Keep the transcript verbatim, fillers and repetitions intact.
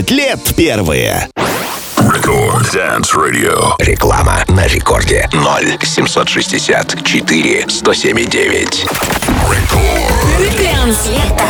Лет первые. Record Dance Radio. Реклама на рекорде. ноль семьсот шестьдесят четыре сто семь девять. Record. Dance лето.